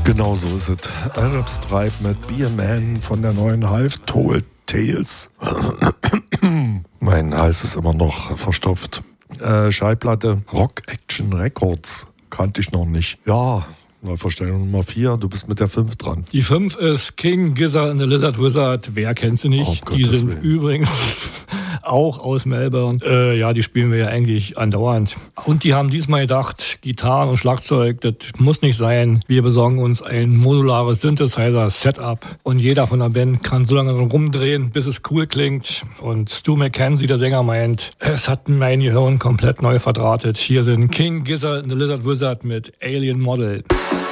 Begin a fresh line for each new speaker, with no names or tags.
Genau so ist es. Arab Stripe mit Be a Man von der neuen Half Told Tales. Mein Hals ist immer noch verstopft. Schallplatte Rock Action Records. Kannte ich noch nicht. Ja, Neuvorstellung Nummer 4. Du bist mit der 5 dran.
Die 5 ist King Gizzard and the Lizard Wizard. Wer kennt sie nicht?
Oh,
die sind übrigens auch aus Melbourne. Ja, die spielen wir ja eigentlich andauernd. Und die haben diesmal gedacht, Gitarren und Schlagzeug, das muss nicht sein. Wir besorgen uns ein modulares Synthesizer-Setup. Und jeder von der Band kann so lange rumdrehen, bis es cool klingt. Und Stu McKenzie, der Sänger, meint, es hat mein Gehirn komplett neu verdrahtet. Hier sind King Gizzard and the Lizard Wizard mit Alien Model.